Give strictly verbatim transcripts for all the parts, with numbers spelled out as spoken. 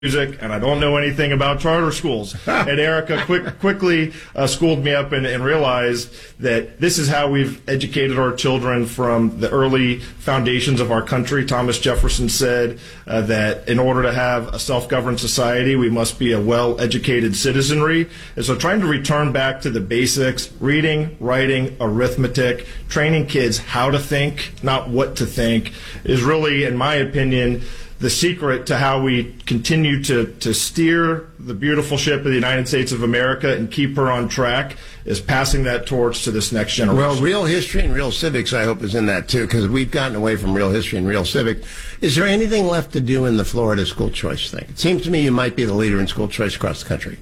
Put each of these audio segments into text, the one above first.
music, and I don't know anything about charter schools. And Erica quick, quickly uh, schooled me up and, and realized that this is how we've educated our children from the early foundations of our country. Thomas Jefferson said uh, that in order to have a self-governed society, we must be a well-educated citizenry. And so trying to return back to the basics, reading, writing, arithmetic, training kids how to think, not what to think, is really, in my opinion, the secret to how we continue to, to steer the beautiful ship of the United States of America and keep her on track is passing that torch to this next generation. Well, real history and real civics, I hope, is in that, too, because we've gotten away from real history and real civics. Is there anything left to do in the Florida school choice thing? It seems to me you might be the leader in school choice across the country.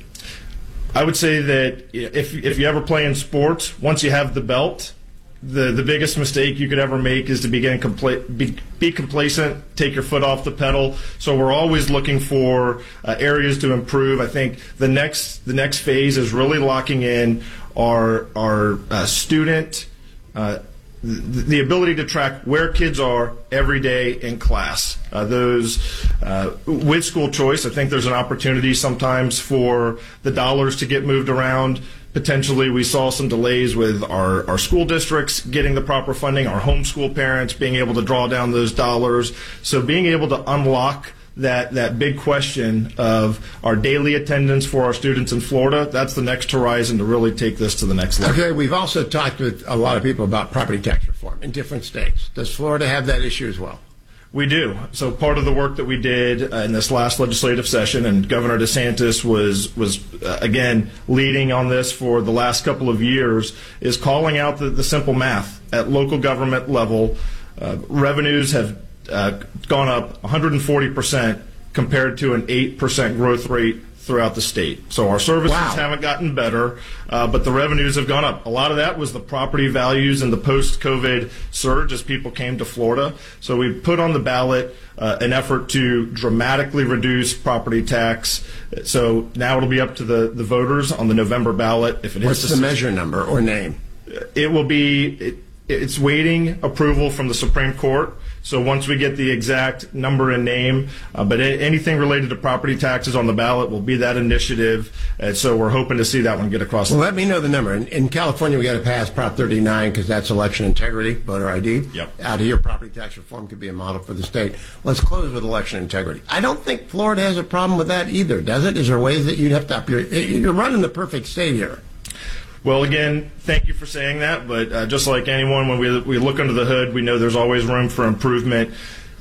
I would say that if, if you ever play in sports, once you have the belt, The the biggest mistake you could ever make is to begin compla- be, be complacent, take your foot off the pedal. So we're always looking for uh, areas to improve. I think the next the next phase is really locking in our our uh, student uh, the, the ability to track where kids are every day in class. Uh, those uh, with school choice, I think there's an opportunity sometimes for the dollars to get moved around. Potentially, we saw some delays with our, our school districts getting the proper funding, our homeschool parents being able to draw down those dollars. So being able to unlock that, that big question of our daily attendance for our students in Florida, that's the next horizon to really take this to the next level. Okay, we've also talked with a lot of people about property tax reform in different states. Does Florida have that issue as well? We do. So part of the work that we did uh, in this last legislative session, and Governor DeSantis was, was uh, again, leading on this for the last couple of years, is calling out the, the simple math. At local government level, uh, revenues have uh, gone up one hundred forty percent compared to an eight percent growth rate throughout the state. So our services wow. haven't gotten better, uh, but the revenues have gone up. A lot of that was the property values in the post-COVID surge as people came to Florida. So we put on the ballot uh, an effort to dramatically reduce property tax. So now it'll be up to the, the voters on the November ballot. If it What's hits the measure number or name? It will be, it, it's waiting approval from the Supreme Court. So once we get the exact number and name, uh, but a- anything related to property taxes on the ballot will be that initiative. And so we're hoping to see that one get across. Well, let me know the number. In, in California, we got to pass Prop thirty-nine because that's election integrity, voter I D. Yep. Out here, property tax reform could be a model for the state. Let's close with election integrity. I don't think Florida has a problem with that either, does it? Is there ways that you'd have to up your... You're running the perfect state here. Well, again, thank you for saying that, but uh, just like anyone, when we, we look under the hood, we know there's always room for improvement.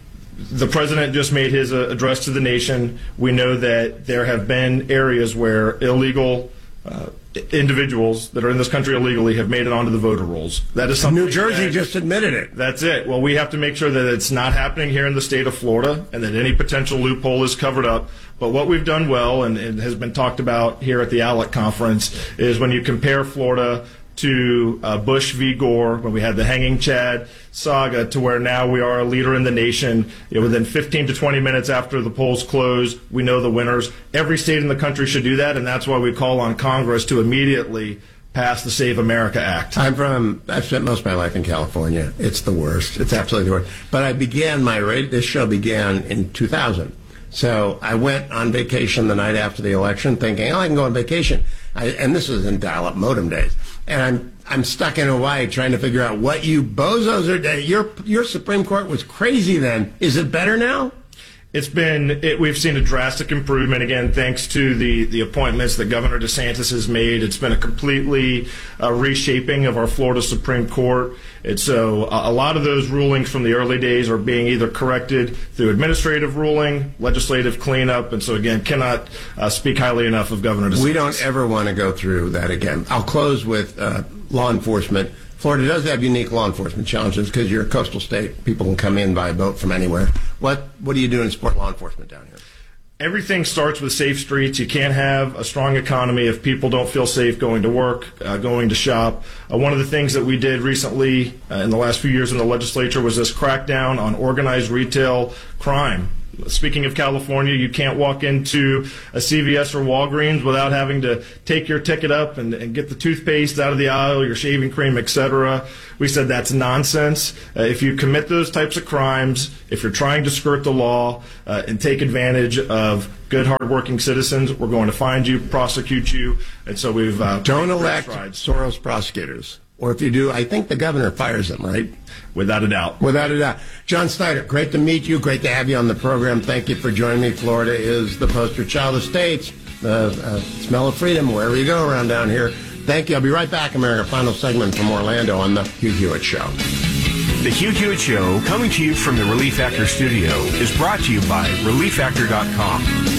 The president just made his uh, address to the nation. We know that there have been areas where illegal uh, individuals that are in this country illegally have made it onto the voter rolls. That is something New Jersey that, just admitted it. That's it. Well, we have to make sure that it's not happening here in the state of Florida and that any potential loophole is covered up. But what we've done well, and it has been talked about here at the ALEC conference, is when you compare Florida to uh, Bush v. Gore, when we had the Hanging Chad saga, to where now we are a leader in the nation. You know, within fifteen to twenty minutes after the polls close, we know the winners. Every state in the country should do that, and that's why we call on Congress to immediately pass the Save America Act. I'm from, I've spent most of my life in California. It's the worst. It's absolutely the worst. But I began my, this show began in two thousand. So I went on vacation the night after the election thinking, oh, I can go on vacation. I, and this was in dial-up modem days. And I'm I'm stuck in Hawaii trying to figure out what you bozos are doing. Your, your Supreme Court was crazy then. Is it better now? It's been, it, we've seen a drastic improvement, again, thanks to the, the appointments that Governor DeSantis has made. It's been a completely uh, reshaping of our Florida Supreme Court. And so uh, a lot of those rulings from the early days are being either corrected through administrative ruling, legislative cleanup, and so, again, cannot uh, speak highly enough of Governor DeSantis. We don't ever want to go through that again. I'll close with uh, law enforcement. Florida does have unique law enforcement challenges because you're a coastal state. People can come in by boat from anywhere. What what are you doing to support law enforcement down here? Everything starts with safe streets. You can't have a strong economy if people don't feel safe going to work, uh, going to shop. Uh, one of the things that we did recently uh, in the last few years in the legislature was this crackdown on organized retail crime. Speaking of California, you can't walk into a C V S or Walgreens without having to take your ticket up and, and get the toothpaste out of the aisle, your shaving cream, et cetera. We said that's nonsense. Uh, if you commit those types of crimes, if you're trying to skirt the law uh, and take advantage of good, hardworking citizens, we're going to find you, prosecute you, and so we've uh, don't made great elect strides. Soros prosecutors. Or if you do, I think the governor fires them, right? Without a doubt. Without a doubt. John Snyder, great to meet you. Great to have you on the program. Thank you for joining me. Florida is the poster child of states. The uh, smell of freedom wherever you go around down here. Thank you. I'll be right back, America. Final segment from Orlando on The Hugh Hewitt Show. The Hugh Hewitt Show, coming to you from the Relief Factor studio, is brought to you by relief factor dot com.